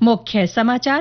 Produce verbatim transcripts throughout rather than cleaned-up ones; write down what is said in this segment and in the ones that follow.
मुख्य समाचार।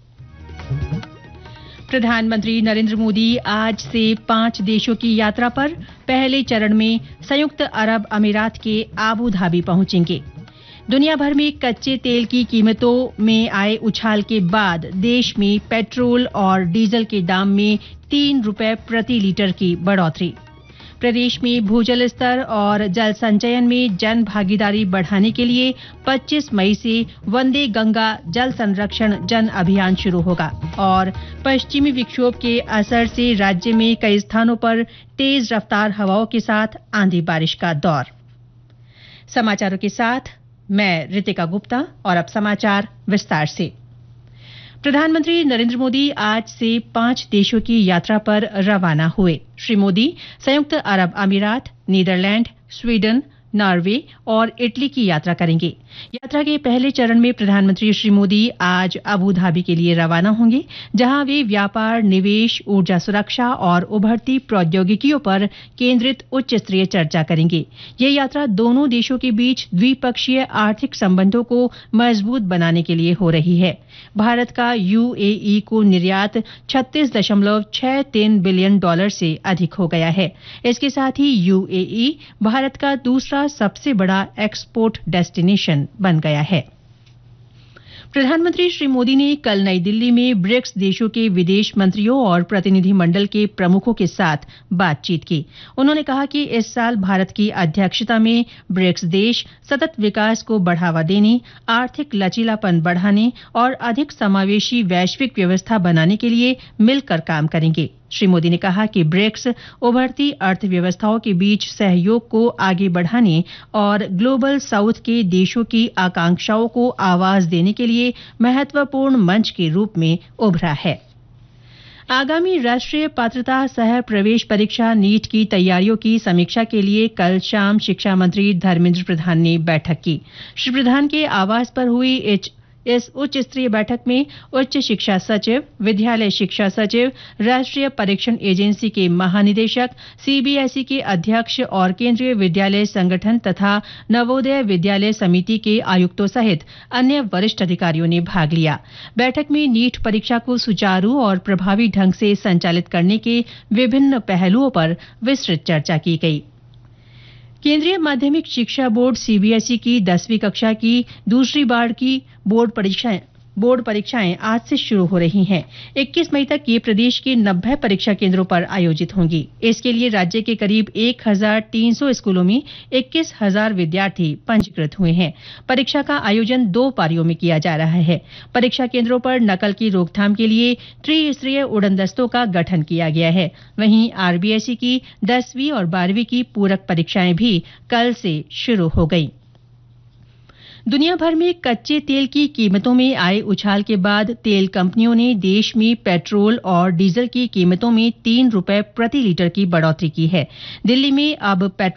प्रधानमंत्री नरेंद्र मोदी आज से पांच देशों की यात्रा पर पहले चरण में संयुक्त अरब अमीरात के आबू धाबी पहुंचेंगे। दुनिया भर में कच्चे तेल की कीमतों में आए उछाल के बाद देश में पेट्रोल और डीजल के दाम में तीन रुपए प्रति लीटर की बढ़ोतरी। प्रदेश में भूजल स्तर और जल संचयन में जन भागीदारी बढ़ाने के लिए पच्चीस मई से वंदे गंगा जल संरक्षण जन अभियान शुरू होगा। और पश्चिमी विक्षोभ के असर से राज्य में कई स्थानों पर तेज रफ्तार हवाओं के साथ आंधी बारिश का दौर। समाचारों के साथ मैं रितिका गुप्ता और अब समाचार विस्तार से। प्रधानमंत्री नरेंद्र मोदी आज से पांच देशों की यात्रा पर रवाना हुए। श्री मोदी संयुक्त अरब अमीरात, नीदरलैंड, स्वीडन, नॉर्वे और इटली की यात्रा करेंगे। यात्रा के पहले चरण में प्रधानमंत्री श्री मोदी आज अबू धाबी के लिए रवाना होंगे, जहां वे व्यापार, निवेश, ऊर्जा सुरक्षा और उभरती प्रौद्योगिकियों पर केंद्रित उच्च स्तरीय चर्चा करेंगे। ये यात्रा दोनों देशों के बीच द्विपक्षीय आर्थिक संबंधों को मजबूत बनाने के लिए हो रही है। भारत का यूएई को निर्यात छत्तीस दशमलव छह तीन बिलियन डॉलर से अधिक हो गया है। इसके साथ ही यूएई भारत का दूसरा सबसे बड़ा एक्सपोर्ट डेस्टिनेशन बन गया है। प्रधानमंत्री श्री मोदी ने कल नई दिल्ली में ब्रिक्स देशों के विदेश मंत्रियों और प्रतिनिधिमंडल के प्रमुखों के साथ बातचीत की। उन्होंने कहा कि इस साल भारत की अध्यक्षता में ब्रिक्स देश सतत विकास को बढ़ावा देने, आर्थिक लचीलापन बढ़ाने और अधिक समावेशी वैश्विक व्यवस्था बनाने के लिए मिलकर काम करेंगे। श्री मोदी ने कहा कि ब्रिक्स उभरती अर्थव्यवस्थाओं के बीच सहयोग को आगे बढ़ाने और ग्लोबल साउथ के देशों की आकांक्षाओं को आवाज देने के लिए महत्वपूर्ण मंच के रूप में उभरा है। आगामी राष्ट्रीय पात्रता सह प्रवेश परीक्षा नीट की तैयारियों की समीक्षा के लिए कल शाम शिक्षा मंत्री धर्मेंद्र प्रधान ने बैठक की। श्री प्रधान के आवास पर हुई इस उच्च स्तरीय बैठक में उच्च शिक्षा सचिव, विद्यालय शिक्षा सचिव, राष्ट्रीय परीक्षण एजेंसी के महानिदेशक, सीबीएसई के अध्यक्ष और केंद्रीय विद्यालय संगठन तथा नवोदय विद्यालय समिति के आयुक्तों सहित अन्य वरिष्ठ अधिकारियों ने भाग लिया। बैठक में नीट परीक्षा को सुचारू और प्रभावी ढंग से संचालित करने के विभिन्न पहलुओं पर विस्तृत चर्चा की गई। केंद्रीय माध्यमिक शिक्षा बोर्ड सीबीएसई की दसवीं कक्षा की दूसरी बार की बोर्ड परीक्षाएं बोर्ड परीक्षाएं आज से शुरू हो रही हैं। इक्कीस मई तक ये प्रदेश के नब्बे परीक्षा केंद्रों पर आयोजित होंगी। इसके लिए राज्य के करीब एक हजार तीन सौ स्कूलों में इक्कीस हजार विद्यार्थी पंजीकृत हुए हैं। परीक्षा का आयोजन दो पारियों में किया जा रहा है। परीक्षा केंद्रों पर नकल की रोकथाम के लिए त्रिस्तरीय उड़न दस्तों का गठन किया गया है। वहीं आरबीएसई की दसवीं और बारहवीं की पूरक परीक्षाएं भी कल से शुरू हो गई। दुनिया भर में कच्चे तेल की कीमतों में आए उछाल के बाद तेल कंपनियों ने देश में पेट्रोल और डीजल की कीमतों में तीन रुपए प्रति लीटर की बढ़ोतरी की है। दिल्ली में अब पेट्रोल